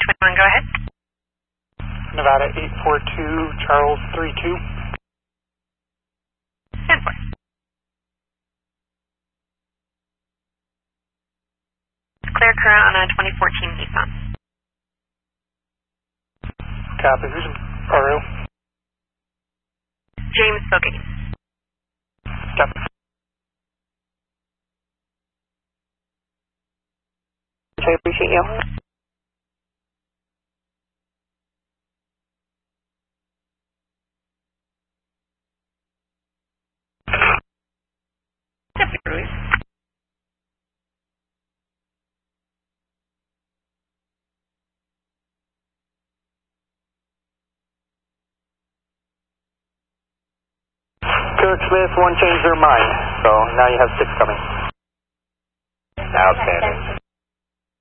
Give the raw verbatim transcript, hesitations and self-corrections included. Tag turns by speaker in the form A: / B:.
A: twenty-one, go ahead.
B: Nevada eight four two, Charles three two.
A: ten four. Clear current on a twenty fourteen Nissan.
B: Copy, who's R O?
A: James Bogey.
B: Copy.
A: I appreciate you.
B: Kirk Smith, one changed their mind, so now you have six coming.
C: Outstanding.